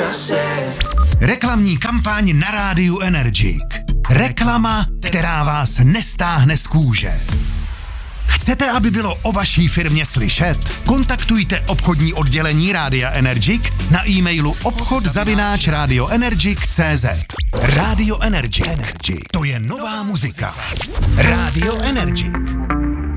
Reklamní kampaň na rádiu Energic. Reklama, která vás nestáhne z kůže. Chcete, aby bylo o vaší firmě slyšet? Kontaktujte obchodní oddělení Rádia Energic na e-mailu obchod@radioenergic.cz. Radio Energic. To je nová muzika. Radio Energic.